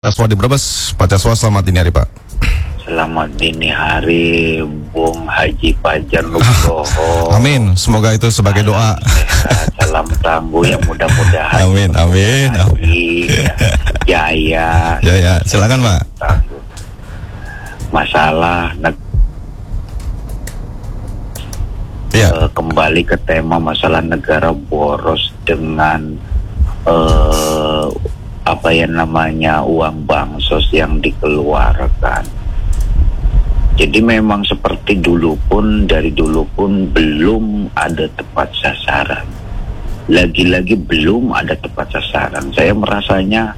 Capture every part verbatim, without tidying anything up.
Caswa di Brebes, Pak Caswa, selamat dini hari Pak. Selamat dini hari Bung Haji Fajar Nugroho. Amin, semoga itu sebagai doa. Sehat, salam tangguh yang mudah-mudahan. Amin, amin, amin. Jaya. Jaya, silakan Pak. Tangguh. Masalah neg- Ya. uh, kembali ke tema masalah negara boros dengan uh, apa yang namanya uang bansos yang dikeluarkan. Jadi memang seperti dulu pun, dari dulu pun belum ada tepat sasaran. Lagi-lagi belum ada tepat sasaran. Saya merasanya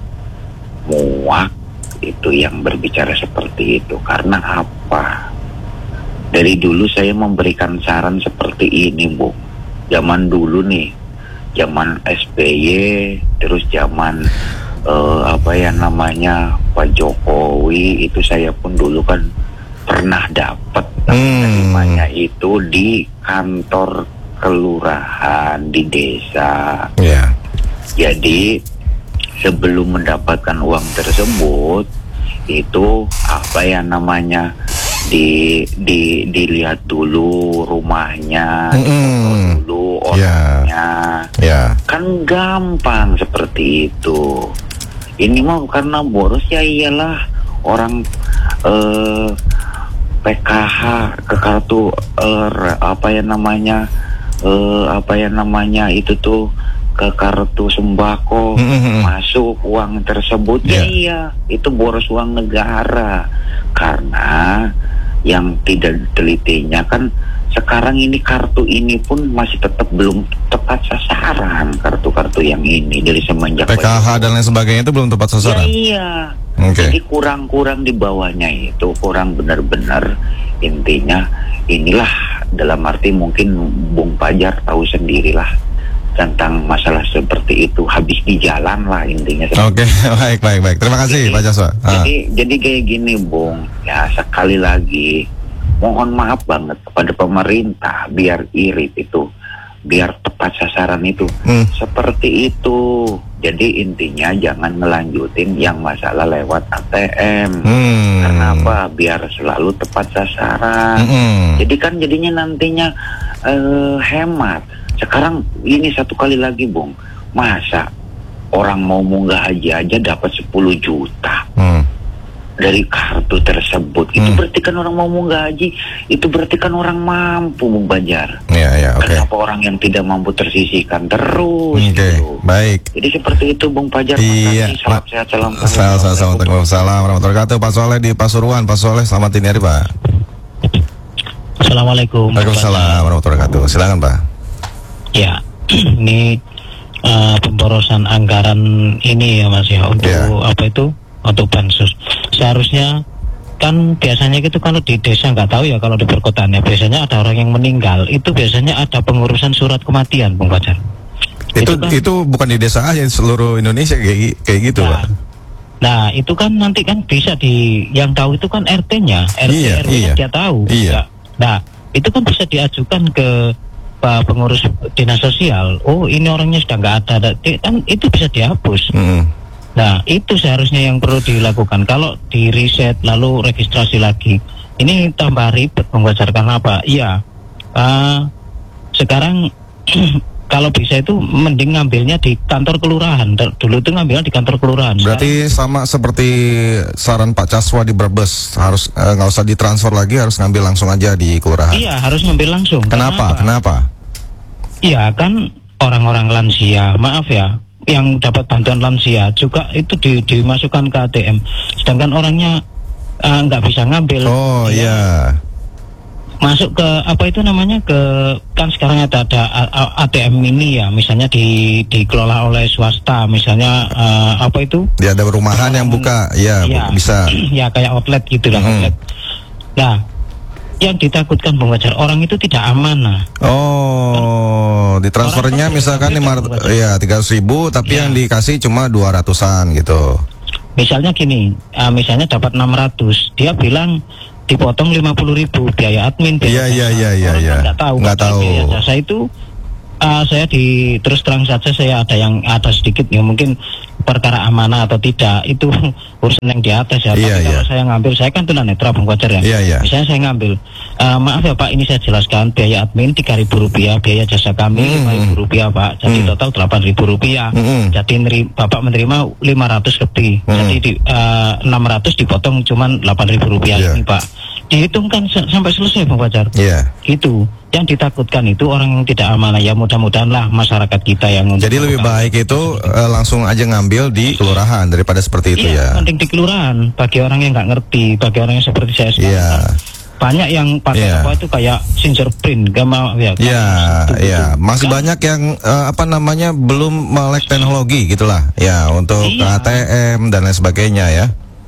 muak itu yang berbicara seperti itu. Karena apa? Dari dulu saya memberikan saran seperti ini, Bu. Zaman dulu nih, zaman S B Y, terus zaman Uh, apa yang namanya Pak Jokowi, itu saya pun dulu kan pernah dapat terimanya hmm. itu di kantor kelurahan di desa. Yeah. Jadi sebelum mendapatkan uang tersebut itu apa yang namanya di di dilihat dulu rumahnya, mm-hmm. dulu orangnya, yeah. Yeah. Kan gampang seperti itu. Ini mah karena boros ya iyalah orang eh, P K H ke kartu eh, apa yang namanya eh, apa yang namanya itu tuh ke kartu sembako, mm-hmm. masuk uang tersebut yeah. ya iya itu boros uang negara. Karena yang tidak telitinya kan sekarang ini kartu ini pun masih tetap belum tepat sasaran, kartu-kartu yang ini dari semenjak P K H dan lain sebagainya itu belum tepat sasaran. Ya, iya. Okay. Jadi kurang-kurang di bawahnya itu, kurang benar-benar. Intinya inilah, dalam arti mungkin Bung Fajar tahu sendirilah tentang masalah seperti itu, habis di jalan lah intinya. Oke, okay. baik baik baik. Terima kasih jadi, Pak Caswa. Ah. Jadi jadi kayak gini, Bung. Ya sekali lagi mohon maaf banget kepada pemerintah biar irit itu, biar tepat sasaran itu. Hmm. Seperti itu. Jadi intinya jangan melanjutin yang masalah lewat A T M. Hmm. Kenapa? Biar selalu tepat sasaran. Hmm. Jadi kan jadinya nantinya uh, hemat. Sekarang ini satu kali lagi, Bung. Masa orang mau munggah haji aja dapat sepuluh juta. Hmm. Dari kartu tersebut. Itu hmm. berarti kan orang mau munggah haji, itu berarti kan orang mampu, Bung Fajar. Iya, iya, oke. Okay. Kenapa orang yang tidak mampu tersisihkan terus? Oke, okay. Gitu. Baik. Jadi seperti itu, Bung Fajar. Iya. Makasih, salam sehat, salam Salam, salam, salam, salam, warahmatullahi wabarakatuh. Pak Soleh di Pasuruan. Pak Soleh, selamat dini hari, Pak. Assalamualaikum. Waalaikumsalam warahmatullahi wabarakatuh. Silakan, Pak. Ya, ini uh, pemborosan anggaran ini ya Mas ya, untuk yeah. apa itu, untuk bansos. Seharusnya kan biasanya gitu kalau di desa nggak tahu ya, kalau di perkotaan ya biasanya ada orang yang meninggal, itu biasanya ada pengurusan surat kematian, Bung Fajar. Itu itu, kan, itu bukan di desa aja, seluruh Indonesia kayak kayak gitu, nah, Pak. Nah itu kan nanti kan bisa di, yang tahu itu kan R T-nya, R T iya, R W-nya iya. dia tahu. Iya. Nah itu kan bisa diajukan ke Pak pengurus dinas sosial. Oh ini orangnya sudah nggak ada, kan itu bisa dihapus. Mm. Nah itu seharusnya yang perlu dilakukan. Kalau di riset lalu registrasi lagi, ini tambah ribet membesarkan apa? Iya. Uh, sekarang kalau bisa itu mending ngambilnya di kantor kelurahan. Dulu itu ngambilnya di kantor kelurahan. Berarti sekarang sama seperti saran Pak Caswa di Brebes, harus nggak uh, usah ditransfer lagi, harus ngambil langsung aja di kelurahan. Iya, harus ngambil langsung. Kenapa? Kenapa? Kenapa? Iya kan orang-orang lansia, maaf ya, yang dapat bantuan lansia juga itu di, dimasukkan ke A T M. Sedangkan orangnya nggak uh, bisa ngambil. Oh iya. Yeah. Masuk ke apa itu namanya, ke kan sekarang ada ada A T M ini ya, misalnya di dikelola oleh swasta, misalnya uh, apa itu? Ya ada perumahan yang buka, ya, ya bisa. Ya kayak outlet gitu lah, mm-hmm. outlet. Nah, yang ditakutkan Bung Fajar, orang itu tidak amanah. Oh, kan, ditransfernya misalkan lima ya tiga ratus ribu, tapi ya. Yang dikasih cuma dua ratusan gitu. Misalnya gini, uh, misalnya dapat enam ratus, dia bilang dipotong lima puluh ribu biaya admin. Iya iya iya iya. Ya. Nggak tahu. Nggak tahu. Biaya jasa itu uh, saya di terus terang saja saya ada yang ada sedikit ya mungkin perkara amanah atau tidak itu urusan yang di atas ya. Iya, Tapi iya. kalau saya ngambil, saya kan tunanetra Bang Fajar ya. Iya, iya. Misalnya saya ngambil, uh, maaf ya Pak, ini saya jelaskan biaya admin tiga ribu rupiah, biaya jasa kami lima ribu rupiah Pak, jadi Hmm. total delapan ribu rupiah. Hmm. Jadi neri, Bapak menerima lima ratus lebih, Hmm. jadi di, uh, enam ratus dipotong cuman delapan ribu rupiah Iya. ini Pak. Dihitungkan se- sampai selesai Bang Fajar. Iya. Itu yang ditakutkan itu orang yang tidak amanah ya, mudah-mudahan lah masyarakat kita yang untuk Jadi lebih membuka- baik itu eh, langsung aja ngambil di kelurahan daripada seperti itu iya, ya. penting di kelurahan bagi orang yang nggak ngerti, bagi orang yang seperti saya sekarang. Iya. kan banyak yang pakai Iya. apa itu kayak fingerprint, gak mau ya. Iya, kan, iya. gitu. Masih Kan, banyak yang eh, apa namanya belum melek teknologi gitulah. Ya, untuk Iya. A T M dan lain sebagainya ya.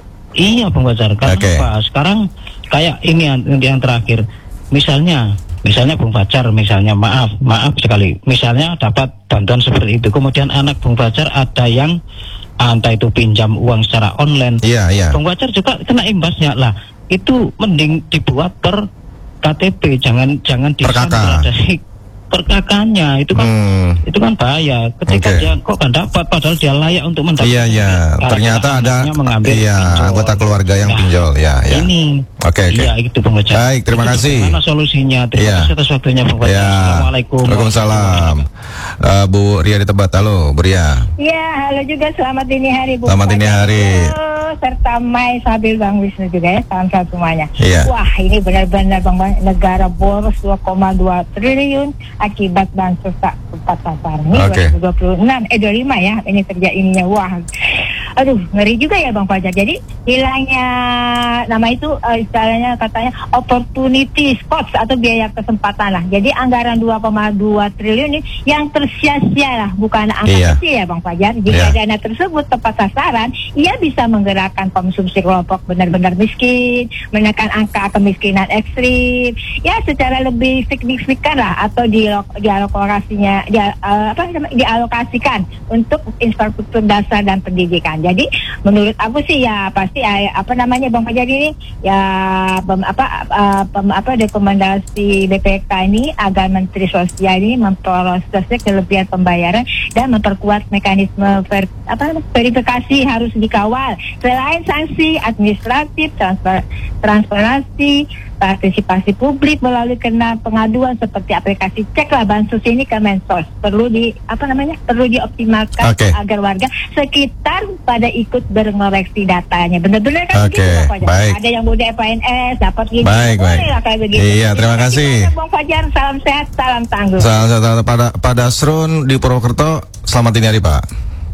Iya Bang Fajar, karena Oke. apa? Sekarang kayak ini yang, yang terakhir, misalnya, misalnya Bung Fajar, misalnya maaf, maaf sekali, misalnya dapat bantuan seperti itu, kemudian anak Bung Fajar ada yang ah, entah itu pinjam uang secara online, Iya, iya. Bung Fajar juga kena imbasnya lah. Itu mending dibuat per K T P, jangan jangan Per K K. disandrah dari per K K-nya. Itu kan Hmm. itu kan bahaya. Ketika Oke. dia kok kan dapat padahal dia layak untuk mendapat. Iya, iya. Karena Ternyata ada anaknya mengambil iya pinjol. anggota keluarga yang Nah, pinjol. Ya, ya. Ini. Oke, oke. Iya, itu Bung Fajar. Baik, terima Itu kasih. Bagaimana solusinya? Terima Iya. kasih atas waktunya Bung Fajar. Ya. Assalamualaikum. Waalaikumsalam. Eh, Bu Ria di Tebet. Halo, Bu Ria. Iya, halo juga, selamat dini hari Bu. Selamat dini hari. Halo, serta Mai Sabil Bang Wisnu juga ya, salam satu semuanya. Iya. Wah, ini benar-benar Bang, negara boros dua koma dua triliun akibat bansos tak tepat sasaran. Ini Oke. dua ribu dua puluh enam, eh dua puluh lima ya, ini terjadi ininya. Wah, aduh, ngeri juga ya Bang Fajar. Jadi hilangnya nama itu eh, istilahnya katanya opportunity cost atau biaya kesempatan lah. Jadi anggaran dua koma dua triliun ini yang tersia-sia lah, bukan angka Iya. kecil ya Bang Fajar. Jika Iya. dana tersebut tepat sasaran, ia bisa menggerakkan konsumsi kelompok benar-benar miskin, menekan angka kemiskinan ekstrim, ya secara lebih signifikan lah, atau di dialokasinya di, uh, apa namanya, dialokasikan untuk infrastruktur dasar dan pendidikan. Jadi menurut aku sih ya pasti uh, apa namanya Bang Fajar ini ya pem, apa uh, pem, apa rekomendasi B P K ini agar Menteri Sosial ini memproses kelebihan pembayaran dan memperkuat mekanisme ver, apa verifikasi harus dikawal. Selain sanksi administratif, transfer, transparansi, partisipasi publik melalui kena pengaduan seperti aplikasi ceklah bansos ini ke Mensos perlu di apa namanya perlu dioptimalkan Oke. agar warga sekitar pada ikut berkoreksi datanya. Benar-benar kan Oke, begitu, Bang Fajar? baik. Ada yang udah F N S dapat gini, Baik, boleh baik. lah kayak begitu. Iya, terima kasih. Bang Fajar, salam sehat, salam tangguh. Salam satu pada pada Srun di Purwokerto. Selamat dini hari, Pak.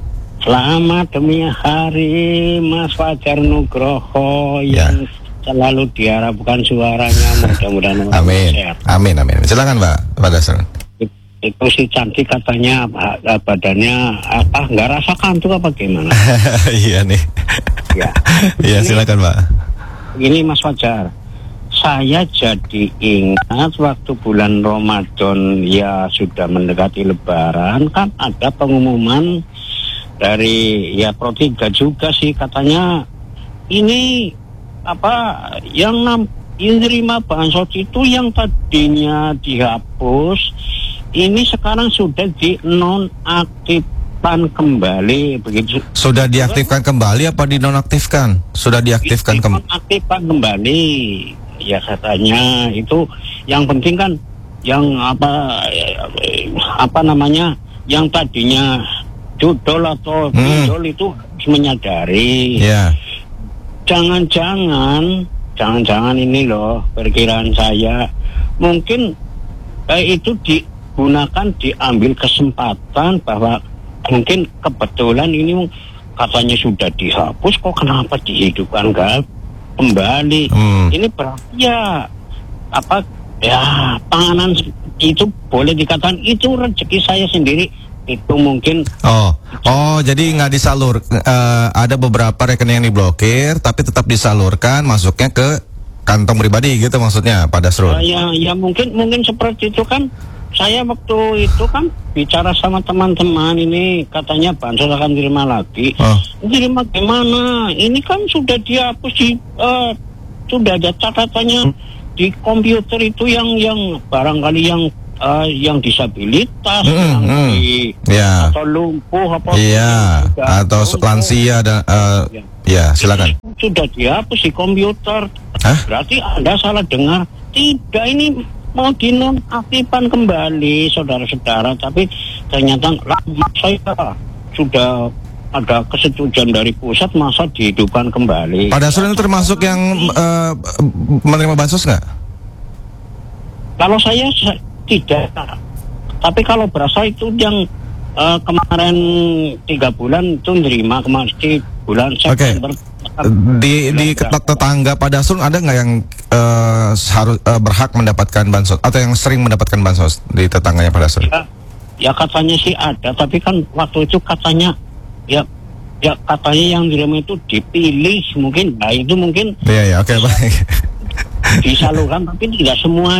Selamat demi hari Mas Fajar Nugroho Ya. yang selalu diharapkan suaranya, mudah-mudahan Amin. sehat. Amin, amin. Silakan, Pak. Pada Srun. Itu si cantik katanya ba- badannya apa nggak rasa kantuk apa gimana? Iya nih. Ya. Iya, silakan, Pak. Ini Mas Fajar, saya jadi ingat waktu bulan Ramadan ya sudah mendekati Lebaran kan ada pengumuman dari ya Pro tiga juga sih katanya ini apa yang nam yang terima bansos itu yang tadinya dihapus ini sekarang sudah dinonaktifkan kembali begitu. Sudah diaktifkan kembali apa dinonaktifkan? Sudah diaktifkan kembali. Dinonaktifkan kembali ya katanya itu yang penting kan yang apa eh, apa namanya yang tadinya judol atau Hmm. pinjol itu harus menyadari Ya. jangan-jangan jangan-jangan ini loh perkiraan saya mungkin eh, itu digunakan diambil kesempatan bahwa mungkin kebetulan ini katanya sudah dihapus kok kenapa dihidupkan enggak kembali. Hmm. Ini berarti ya apa ya panganan itu boleh dikatakan itu rezeki saya sendiri itu mungkin. Oh, oh, jadi nggak disalur. Eh, ada beberapa rekening yang diblokir, tapi tetap disalurkan, masuknya ke kantong pribadi gitu maksudnya, pada Srun. Uh, ya, ya mungkin mungkin seperti itu kan. Saya waktu itu kan bicara sama teman-teman ini katanya bansos akan diterima lagi. Oh. Diterima gimana? Ini kan sudah dihapus di uh, sudah ada catatannya di komputer itu yang yang barangkali yang uh, yang disabilitas, Hmm, yang hmm. di Ya. atau lumpuh apa Iya, sudah atau lumpuh. lansia dan uh, Ya. ya, silakan. Sudah dihapus di komputer. Hah? Berarti Anda salah dengar. Tidak, ini mau dinonaktifkan kembali, saudara-saudara. Tapi ternyata lama saya sudah ada kesetujuan dari pusat, masa dihidupkan kembali. Pak Dasrul ini termasuk yang uh, menerima bansos nggak? Kalau saya, saya tidak. Tapi kalau berasa itu yang uh, kemarin tiga bulan itu nerima kemarin di bulan September. Di di tet- tetangga Pak Dasrul ada nggak yang uh, harus uh, berhak mendapatkan bansos atau yang sering mendapatkan bansos di tetangganya Pak Dasrul? Ya, ya katanya sih ada, tapi kan waktu itu katanya ya ya katanya yang nerima itu dipilih mungkin, nah itu mungkin Iya ya, oke baik. disalurkan, tapi tidak semua